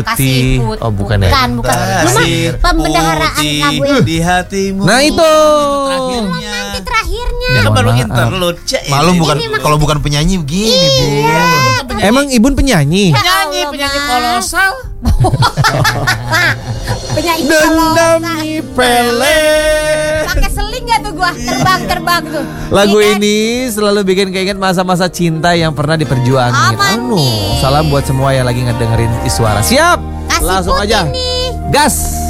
Kasih putih. Oh bukan ya. Bukan. Lu mah pembendaharaan lagu ini. Di hatimu. Nah itu. Nanti terakhirnya. Dia kan baru Maaf. interlude. Cek. Malum bukan kalau bukan penyanyi begini, Bu. Emang Ibun penyanyi? Penyanyi kolosal. Pak, penyanyi Dendam Pele. pakai seling gak tuh gua terbang tuh. Lagu Iya kan? ini selalu bikin keinget masa-masa cinta yang pernah diperjuangin. Aman nih. Salam buat semua yang lagi ngedengerin Iswara. Siap. Kasih Langsung putih aja. nih. Gas.